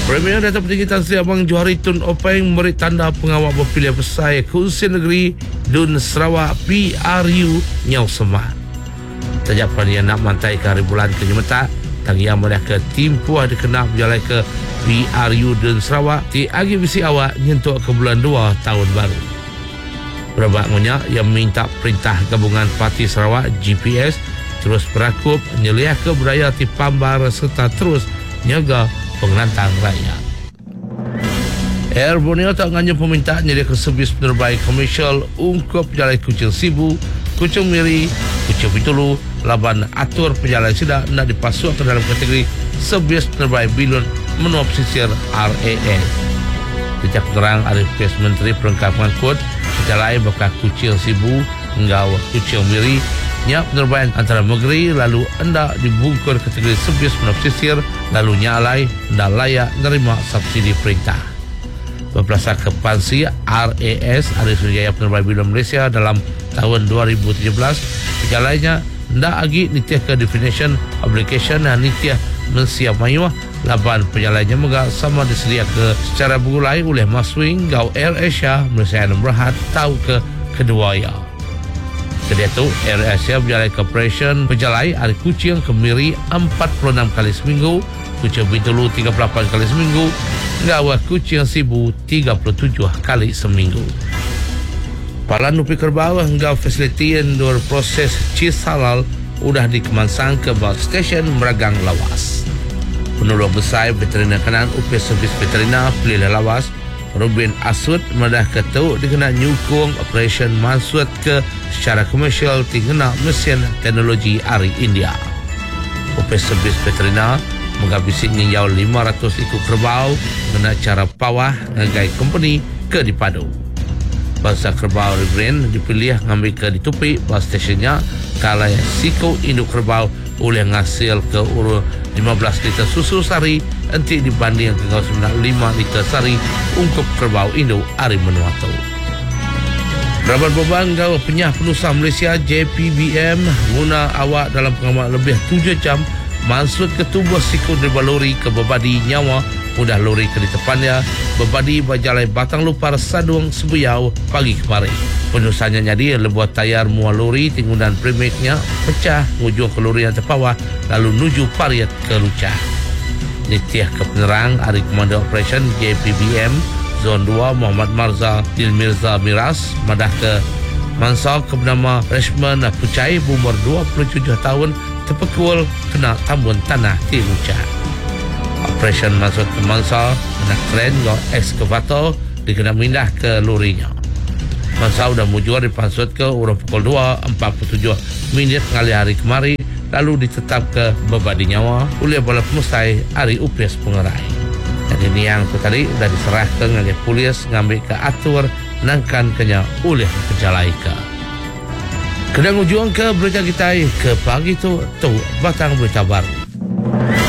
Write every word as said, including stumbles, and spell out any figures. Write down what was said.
Premier Datuk Petinggi Tan Sri Abang Johari Tun Openg memberi tanda pengawal berpilihan besar Kongsi Negeri Dun Sarawak P R U Nyau Semat. Tajapan yang nak mantai ke hari bulan ke Nyemetak, tangian boleh ke tim puah dikenal berjalan ke P R U Dun Sarawak di agi bisi awak nyentuk ke bulan dua tahun baru. Berabak menyak yang minta perintah gabungan Parti Sarawak G P S terus berakup nyeliah ke budaya ti Pambar serta terus nyaga pengelantang rakyat. Air Borneo tak nganya permintaan nyeliah ke servis penerbangan komersial ungkup perjalanan Kuching Sibu, Kuching Miri, Kuching Pitulu, laban atur perjalanan sidak nak dipasuk ke dalam kategori servis penerbangan bilun menua pesisir R A S. Sejak terang Arif Pes Menteri Perlengkapan Kod perjalanan bakal Kuching Sibu hingga Kuching Miri nya penerbangan antara negeri lalu hendak dibungkur kategori servis menua pesisir lalu nyalai hendak layak menerima subsidi perintah. Berperasa ke Pansi R A S Arif Sujaya Penerbangan Bilun Malaysia dalam tahun dua ribu tujuh belas perjalanannya hendak agi nitiah ke definition application dan nitiah mensiap mayuah laban perjalanannya megak sama disedia ke secara bergulai oleh Maswing Gau Air Asia Malaysia dan Berhad tahu ke kedua ya. Kedua itu Air Asia berjalan ke operation perjalanan dari Kuching ke Miri empat puluh enam kali seminggu, Kuching Bintulu tiga puluh lapan kali seminggu, Gawa Kuching Sibu tiga puluh tujuh kali seminggu. Para nupi kerbau hingga fasiliti yang berproses cheese halal sudah dikemansang ke bawah stesen Meragang Lawas. Penolong besar veteriner kanan U P Servis Veteriner Pelilih Lawas Robin Asud medah ketuk dikenal nyukung operation mansut ke secara komersial tinggal mesin teknologi dari India. U P Servis Veteriner menghabisi nyinjau lima ratus ikut kerbau dengan cara pawah ngagai company ke dipadu. Bangsa kerbau Ribrin dipilih ngambil ke ditupi bas stationnya kalau siko induk kerbau oleh ngasil ke urut lima belas liter susu sari nanti dibanding dengan sembilan puluh lima liter sari ungkup kerbau induk hari menuatu. Beraban beban gawa penyah penusa Malaysia J P B M guna awak dalam pengamal lebih tujuh jam maksud ke tubuh siku dari lori ke bebadi nyawa mudah lori ke di depannya bebadi berjalai batang lupar sadung sebuyau pagi kemarin. Penusanya jadi lebuat tayar mua lori tinggundan premiknya pecah ngujung ke lori yang terpawah lalu nuju pariat ke lucah. Nitiah ke penerang hari Komando Operation J P B M Zon dua Muhammad Marza Dil Mirza Miras madah ke Mansal ke bernama Reshman Pucai berumur dua puluh tujuh tahun terpekul kena tambun tanah di lucah. Operation masuk ke Mansal kena kren go ekskavator dikena mindah ke lorinya. Mansal sudah mujur dipansut ke urut pukul dua empat puluh tujuh minit kali hari kemari lalu ditetap ke bebadi nyawa oleh bola pemusai hari U P S Pengerai. Dan ini yang tu tadi sudah diserahkan oleh polis ngambil ke atur nangkan kenya oleh penjalaika. Kedang ujung ke berita kita ke pagi tu tu batang berita baru.